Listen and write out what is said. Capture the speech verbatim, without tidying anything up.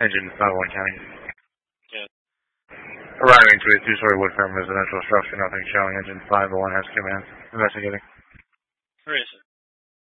Engine five oh one County. Yeah. Arriving to a two-story wood frame residential structure, nothing showing. Engine five oh one has command. Investigating. Where is it?